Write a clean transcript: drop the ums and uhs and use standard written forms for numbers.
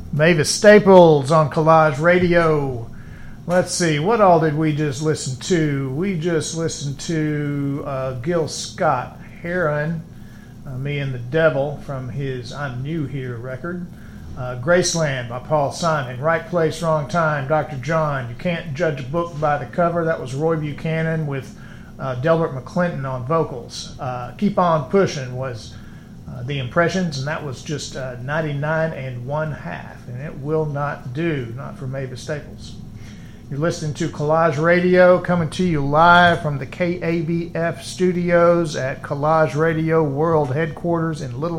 Mavis Staples on Collage Radio. Let's see, what all did we just listen to? We just listened to Gil Scott Heron, Me and the Devil, from his I'm New Here record. Graceland by Paul Simon. Right Place, Wrong Time, Dr. John. You Can't Judge a Book by the Cover. That was Roy Buchanan with Delbert McClinton on vocals. Keep On Pushing was The Impressions, and that was just 99 1/2, and it will not do, not for Mavis Staples. You're listening to Collage Radio, coming to you live from the KABF studios at Collage Radio World Headquarters in Little